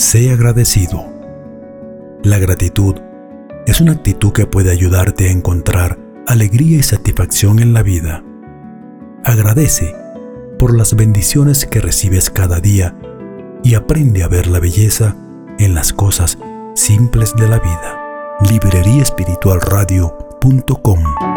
Sé agradecido. La gratitud es una actitud que puede ayudarte a encontrar alegría y satisfacción en la vida. Agradece por las bendiciones que recibes cada día y aprende a ver la belleza en las cosas simples de la vida. libreriaespiritualradio.com